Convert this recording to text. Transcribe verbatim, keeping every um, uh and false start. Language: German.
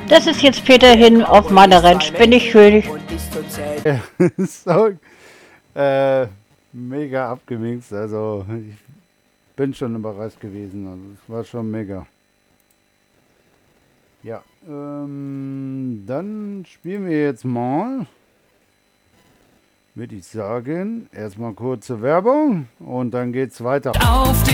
Das ist jetzt Peter hin auf meiner Ranch. Bin ich schön. so, äh, mega abgemixt. Also ich bin schon überrascht gewesen. Also es war schon mega. Ja, ähm, dann spielen wir jetzt mal. Würde ich sagen, erstmal kurze Werbung und dann geht's weiter. Auf